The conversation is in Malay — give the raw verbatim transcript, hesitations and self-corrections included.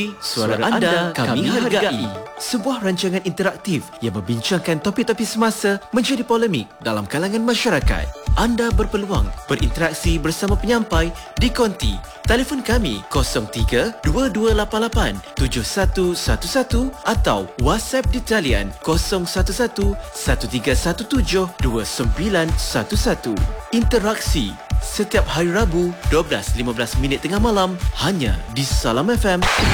Suara anda kami hargai. Sebuah rancangan interaktif yang membincangkan topik-topik semasa menjadi polemik dalam kalangan masyarakat. Anda berpeluang berinteraksi bersama penyampai di konti. Telefon kami kosong tiga dua dua lapan lapan tujuh satu satu satu atau WhatsApp di talian kosong satu satu satu tiga satu tujuh dua sembilan satu satu. Interaksi setiap hari Rabu dua belas lima belas minit tengah malam hanya di Salam F M.